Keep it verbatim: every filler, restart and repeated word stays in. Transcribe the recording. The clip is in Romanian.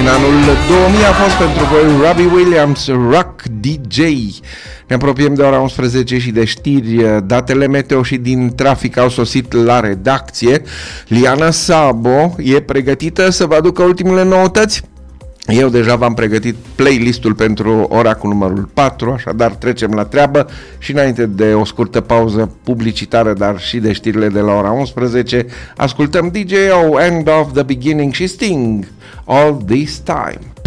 din anul două mii a fost pentru voi Robbie Williams, Rock D J. Ne apropiem de ora unsprezece și de știri. Datele meteo și din trafic au sosit la redacție. Liana Sabo e pregătită să vă aducă ultimele noutăți. Eu deja v-am pregătit playlistul pentru ora cu numărul patru, așadar trecem la treabă și înainte de o scurtă pauză publicitară, dar și de știrile de la ora unsprezece, ascultăm D J O, End of the Beginning și Sting, All This Time.